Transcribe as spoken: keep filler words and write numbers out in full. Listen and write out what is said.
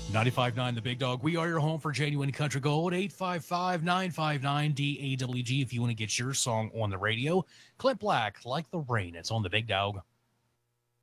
ninety-five point nine The Big Dog. We are your home for genuine country gold. eight five five, nine five nine, D A W G if you want to get your song on the radio. Clint Black, Like the Rain. It's on The Big Dog.